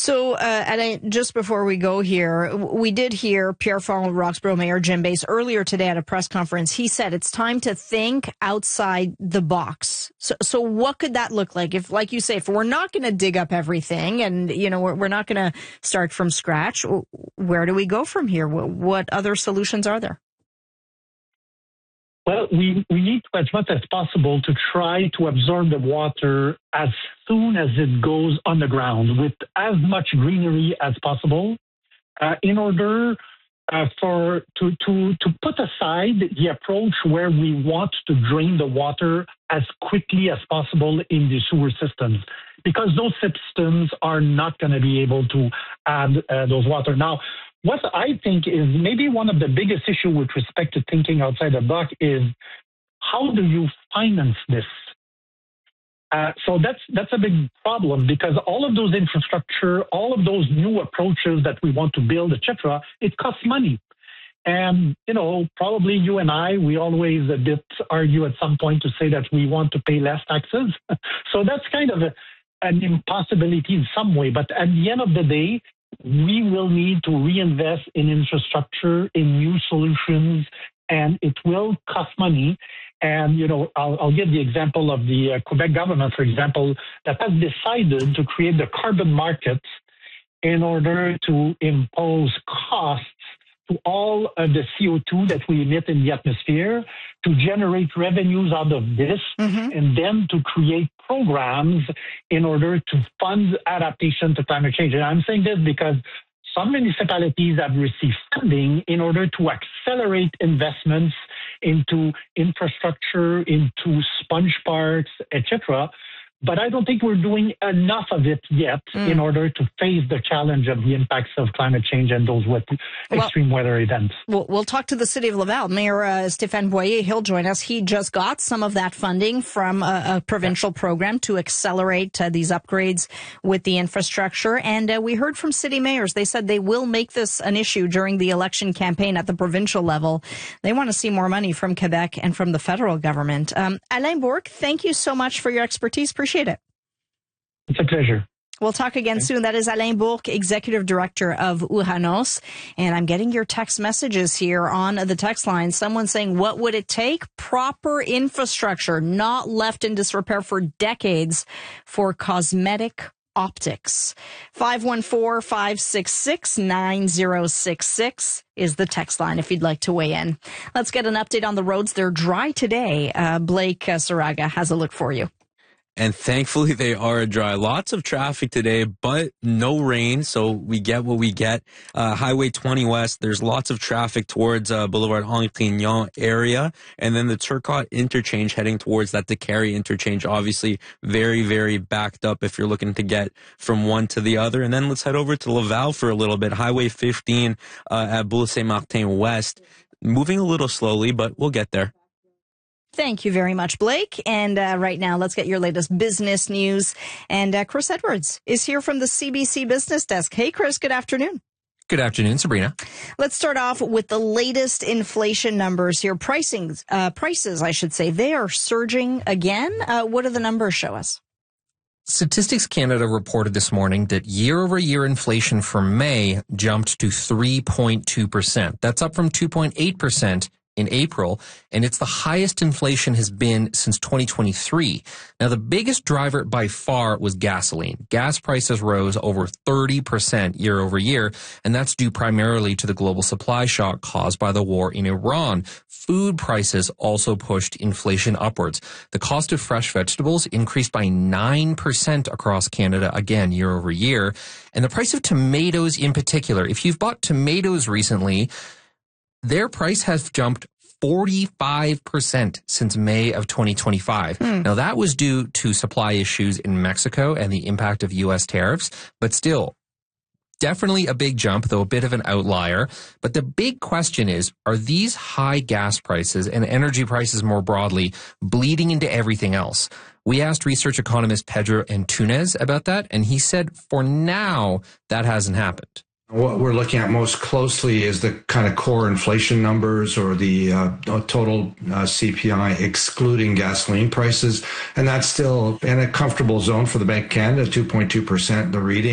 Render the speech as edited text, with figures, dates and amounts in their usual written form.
So, just before we go here, we did hear Pierrefonds Roxborough Mayor Jim Bass earlier today at a press conference. He said it's time to think outside the box. So what could that look like? If, like you say, if we're not going to dig up everything and, we're not going to start from scratch, where do we go from here? What other solutions are there? Well, we need to, as much as possible, to try to absorb the water as soon as it goes underground with as much greenery as possible in order to put aside the approach where we want to drain the water as quickly as possible in the sewer systems, because those systems are not going to be able to add those water. Now, what I think is maybe one of the biggest issues with respect to thinking outside the box is how do you finance this? So that's a big problem, because all of those infrastructure, all of those new approaches that we want to build, etc., it costs money. And, probably you and I, we always a bit argue at some point to say that we want to pay less taxes. So that's kind of an impossibility in some way. But at the end of the day, we will need to reinvest in infrastructure, in new solutions, and it will cost money. And, I'll give the example of the Quebec government, for example, that has decided to create the carbon market in order to impose costs to all of the CO2 that we emit in the atmosphere, to generate revenues out of this, and then to create programs in order to fund adaptation to climate change. And I'm saying this because some municipalities have received funding in order to accelerate investments into infrastructure, into sponge parks, etc. But I don't think we're doing enough of it yet in order to face the challenge of the impacts of climate change and those extreme weather events. We'll talk to the City of Laval. Mayor Stéphane Boyer, he'll join us. He just got some of that funding from a provincial program to accelerate these upgrades with the infrastructure. And we heard from city mayors. They said they will make this an issue during the election campaign at the provincial level. They want to see more money from Quebec and from the federal government. Alain Bourque, thank you so much for your expertise. Appreciate it. It's a pleasure. We'll talk again soon. That is Alain Bourque, Executive Director of Uranos. And I'm getting your text messages here on the text line. Someone saying, what would it take? Proper infrastructure, not left in disrepair for decades, for cosmetic optics. 514-566-9066 is the text line if you'd like to weigh in. Let's get an update on the roads. They're dry today. Blake Saraga has a look for you. And thankfully, they are dry. Lots of traffic today, but no rain, so we get what we get. Highway 20 West, there's lots of traffic towards Boulevard Henri Quignon area. And then the Turcotte interchange heading towards that Décarie interchange, obviously very, very backed up if you're looking to get from one to the other. And then let's head over to Laval for a little bit. Highway 15 at Boulevard Saint-Martin West, moving a little slowly, but we'll get there. Thank you very much, Blake. And right now, let's get your latest business news. And Chris Edwards is here from the CBC Business Desk. Hey, Chris, good afternoon. Good afternoon, Sabrina. Let's start off with the latest inflation numbers here. Prices, I should say, they are surging again. What do the numbers show us? Statistics Canada reported this morning that year-over-year inflation for May jumped to 3.2%. That's up from 2.8% in April, and it's the highest inflation has been since 2023. Now, the biggest driver by far was gasoline. Gas prices rose over 30% year over year, and that's due primarily to the global supply shock caused by the war in Iran. Food prices also pushed inflation upwards. The cost of fresh vegetables increased by 9% across Canada, again, year over year. And the price of tomatoes in particular, if you've bought tomatoes recently, their price has jumped 45% since May of 2025. Now, that was due to supply issues in Mexico and the impact of U.S. tariffs, but still, definitely a big jump, though a bit of an outlier. But the big question is, are these high gas prices and energy prices more broadly bleeding into everything else? We asked research economist Pedro Antunes about that, and he said, for now, that hasn't happened. What we're looking at most closely is the kind of core inflation numbers, or the total CPI excluding gasoline prices. And that's still in a comfortable zone for the Bank of Canada, 2.2%, the reading.